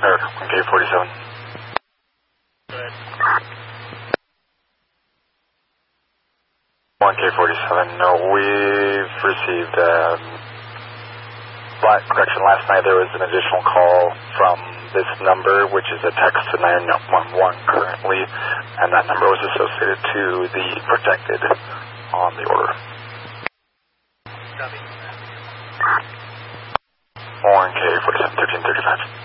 Or 1K47. Go ahead. 1K47, no, we've received, correction, last night there was an additional call from this number, which is a text to 911 currently, and that number was associated to the protected on the order. Copy. 1K47, 1335.